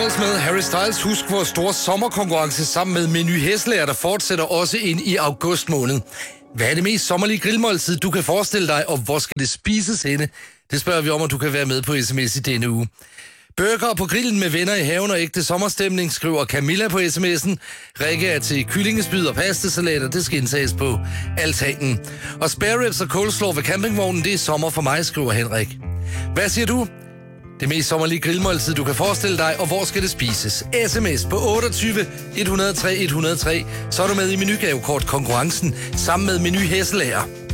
Styles med. Harry Styles, husk vores store sommerkonkurrence sammen med Meny Hæsler, der fortsætter også ind i august måned. Hvad er det mest sommerlige grillmåltid, du kan forestille dig, og hvor skal det spises henne? Det spørger vi om, og du kan være med på sms i denne uge. Burger på grillen med venner i haven og ægte sommerstemning, skriver Camilla på sms'en. Rikke er til kyllingespyd og pastasalater, det skal indtages på altanen. Og spare ribs og coleslaw ved campingvognen, det er sommer for mig, skriver Henrik. Hvad siger du? Det mest sommerlige grillmåltid, du kan forestille dig, og hvor skal det spises? SMS på 28 103 103, så er du med i menugavekort konkurrencen sammen med Meny Hæsler.